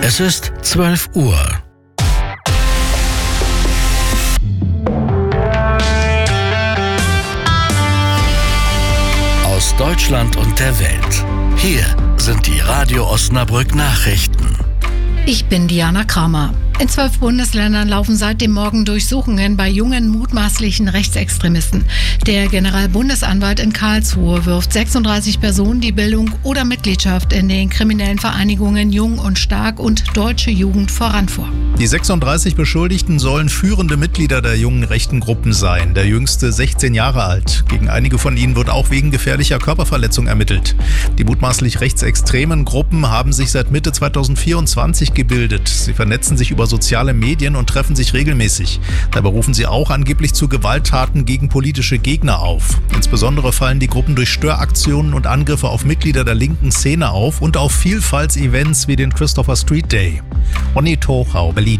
Es ist 12 Uhr. Aus Deutschland und der Welt. Hier sind die Radio Osnabrück Nachrichten. Ich bin Diana Kramer. In 12 Bundesländern laufen seit dem Morgen Durchsuchungen bei jungen mutmaßlichen Rechtsextremisten. Der Generalbundesanwalt in Karlsruhe wirft 36 Personen die Bildung oder Mitgliedschaft in den kriminellen Vereinigungen Jung und Stark und Deutsche Jugend voran vor. Die 36 Beschuldigten sollen führende Mitglieder der jungen rechten Gruppen sein. Der jüngste 16 Jahre alt. Gegen einige von ihnen wird auch wegen gefährlicher Körperverletzung ermittelt. Die mutmaßlich rechtsextremen Gruppen haben sich seit Mitte 2024 gebildet. Sie vernetzen sich über soziale Medien und treffen sich regelmäßig. Dabei rufen sie auch angeblich zu Gewalttaten gegen politische Gegner auf. Insbesondere fallen die Gruppen durch Störaktionen und Angriffe auf Mitglieder der linken Szene auf und auf Vielfaltsevents wie den Christopher Street Day. Onni Tochau, Berlin.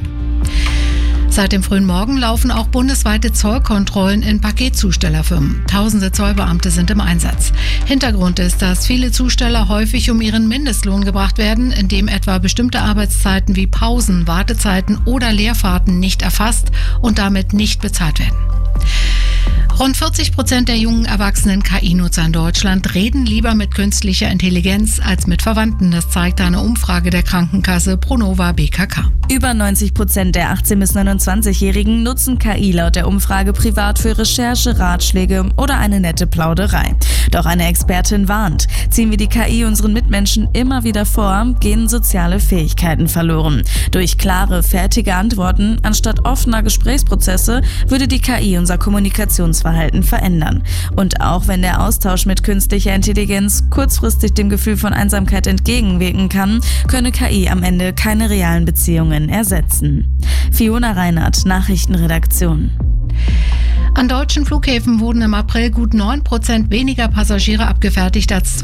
Seit dem frühen Morgen laufen auch bundesweite Zollkontrollen in Paketzustellerfirmen. Tausende Zollbeamte sind im Einsatz. Hintergrund ist, dass viele Zusteller häufig um ihren Mindestlohn gebracht werden, indem etwa bestimmte Arbeitszeiten wie Pausen, Wartezeiten oder Leerfahrten nicht erfasst und damit nicht bezahlt werden. Rund 40% der jungen erwachsenen KI-Nutzer in Deutschland reden lieber mit künstlicher Intelligenz als mit Verwandten. Das zeigt eine Umfrage der Krankenkasse Pronova BKK. Über 90% der 18- bis 29-Jährigen nutzen KI laut der Umfrage privat für Recherche, Ratschläge oder eine nette Plauderei. Doch eine Expertin warnt, ziehen wir die KI unseren Mitmenschen immer wieder vor, gehen soziale Fähigkeiten verloren. Durch klare, fertige Antworten anstatt offener Gesprächsprozesse würde die KI unser Kommunikationsverhalten verändern. Und auch wenn der Austausch mit künstlicher Intelligenz kurzfristig dem Gefühl von Einsamkeit entgegenwirken kann, könne KI am Ende keine realen Beziehungen ersetzen. Fiona Reinhardt, Nachrichtenredaktion. An deutschen Flughäfen wurden im April gut 9% weniger Passagiere abgefertigt als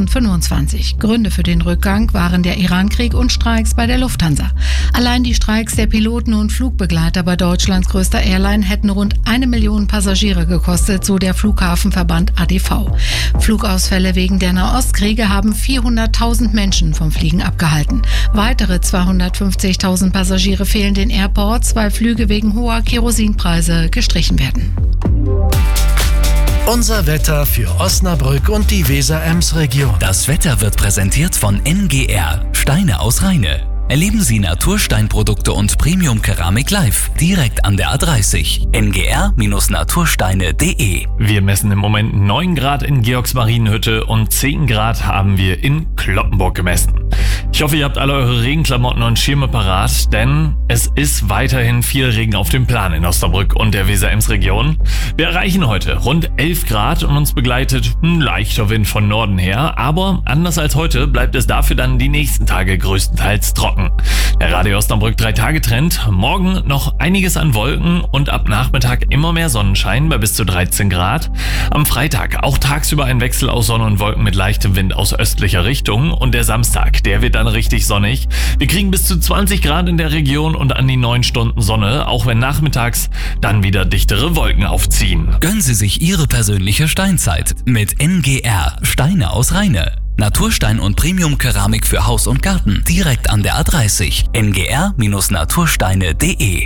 2025. Gründe für den Rückgang waren der Irankrieg und Streiks bei der Lufthansa. Allein die Streiks der Piloten und Flugbegleiter bei Deutschlands größter Airline hätten rund 1 Million Passagiere gekostet, so der Flughafenverband ADV. Flugausfälle wegen der Nahostkriege haben 400.000 Menschen vom Fliegen abgehalten. Weitere 250.000 Passagiere fehlen den Airports, weil Flüge wegen hoher Kerosinpreise gestrichen werden. Unser Wetter für Osnabrück und die Weser-Ems-Region. Das Wetter wird präsentiert von NGR, Steine aus Rheine. Erleben Sie Natursteinprodukte und Premium-Keramik live, direkt an der A30. ngr-natursteine.de. Wir messen im Moment 9 Grad in Georgsmarienhütte und 10 Grad haben wir in Cloppenburg gemessen. Ich hoffe, ihr habt alle eure Regenklamotten und Schirme parat, denn es ist weiterhin viel Regen auf dem Plan in Osnabrück und der Weser-Ems-Region. Wir erreichen heute rund 11 Grad und uns begleitet ein leichter Wind von Norden her, aber anders als heute bleibt es dafür dann die nächsten Tage größtenteils trocken. Der Radio Osnabrück 3-Tage-Trend. Morgen noch einiges an Wolken und ab Nachmittag immer mehr Sonnenschein bei bis zu 13 Grad. Am Freitag auch tagsüber ein Wechsel aus Sonne und Wolken mit leichtem Wind aus östlicher Richtung. Und der Samstag, der wird dann richtig sonnig. Wir kriegen bis zu 20 Grad in der Region und an die 9 Stunden Sonne, auch wenn nachmittags dann wieder dichtere Wolken aufziehen. Gönnen Sie sich Ihre persönliche Steinzeit mit NGR, Steine aus Rheine. Naturstein und Premium-Keramik für Haus und Garten, direkt an der A30. ngr-natursteine.de.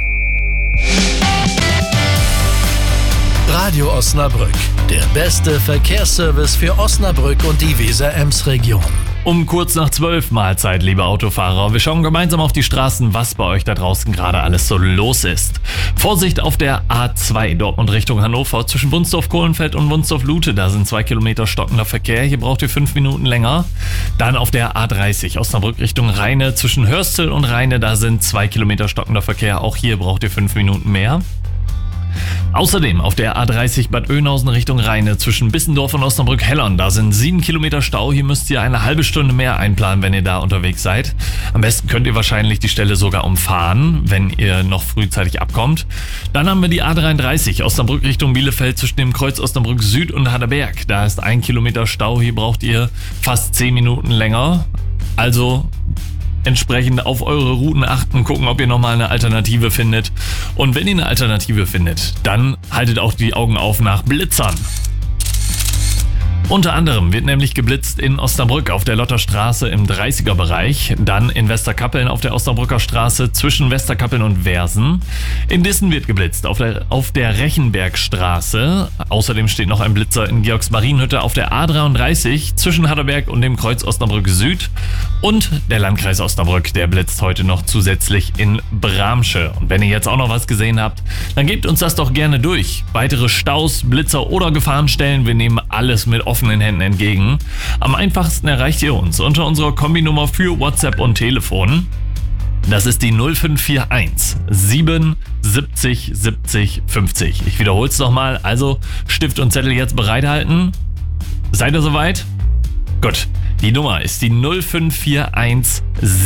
Radio Osnabrück, der beste Verkehrsservice für Osnabrück und die Weser-Ems-Region. Um kurz nach 12 Mahlzeit, liebe Autofahrer. Wir schauen gemeinsam auf die Straßen, was bei euch da draußen gerade alles so los ist. Vorsicht auf der A2 Dortmund Richtung Hannover zwischen Wunsdorf-Kohlenfeld und Wunsdorf-Lute. Da sind 2 Kilometer stockender Verkehr. Hier braucht ihr 5 Minuten länger. Dann auf der A30 Osnabrück Richtung Rheine zwischen Hörstel und Rheine. Da sind 2 Kilometer stockender Verkehr. Auch hier braucht ihr 5 Minuten mehr. Außerdem auf der A30 Bad Oeynhausen Richtung Rheine zwischen Bissendorf und Osnabrück-Hellern. Da sind 7 Kilometer Stau. Hier müsst ihr eine halbe Stunde mehr einplanen, wenn ihr da unterwegs seid. Am besten könnt ihr wahrscheinlich die Stelle sogar umfahren, wenn ihr noch frühzeitig abkommt. Dann haben wir die A33 Osnabrück Richtung Bielefeld zwischen dem Kreuz Osnabrück Süd und Harderberg. Da ist 1 Kilometer Stau. Hier braucht ihr fast 10 Minuten länger. Also entsprechend auf eure Routen achten, gucken, ob ihr nochmal eine Alternative findet. Und wenn ihr eine Alternative findet, dann haltet auch die Augen auf nach Blitzern. Unter anderem wird nämlich geblitzt in Osnabrück auf der Lotterstraße im 30er-Bereich, dann in Westerkappeln auf der Osnabrücker Straße zwischen Westerkappeln und Versen. In Dissen wird geblitzt auf der Rechenbergstraße. Außerdem steht noch ein Blitzer in Georgsmarienhütte auf der A33 zwischen Hatterberg und dem Kreuz Osnabrück Süd. Und der Landkreis Osnabrück, der blitzt heute noch zusätzlich in Bramsche. Und wenn ihr jetzt auch noch was gesehen habt, dann gebt uns das doch gerne durch. Weitere Staus, Blitzer oder Gefahrenstellen, wir nehmen alles mit offenen Händen entgegen. Am einfachsten erreicht ihr uns unter unserer Kombinummer für WhatsApp und Telefon. Das ist die 0541 77 70 50. Ich wiederhole es nochmal, also Stift und Zettel jetzt bereithalten. Seid ihr soweit? Gut, die Nummer ist die 0541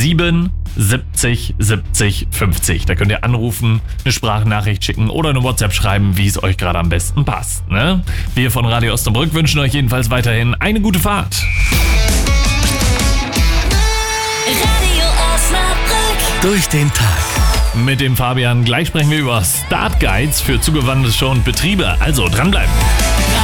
77 70 50. Da könnt ihr anrufen, eine Sprachnachricht schicken oder eine WhatsApp schreiben, wie es euch gerade am besten passt. Ne? Wir von Radio Osnabrück wünschen euch jedenfalls weiterhin eine gute Fahrt. Radio Osnabrück. Durch den Tag. Mit dem Fabian. Gleich sprechen wir über Startguides für zugewandte und Betriebe. Also dranbleiben.